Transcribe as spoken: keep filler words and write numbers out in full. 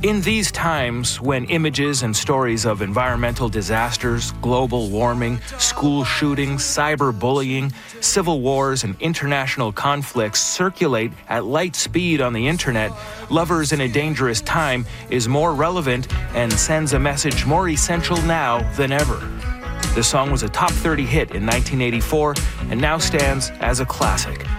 In these times, when images and stories of environmental disasters, global warming, school shootings, cyberbullying, civil wars, and international conflicts circulate at light speed on the internet, Lovers in a Dangerous Time is more relevant and sends a message more essential now than ever. The song was a top thirty hit in nineteen eighty-four and now stands as a classic.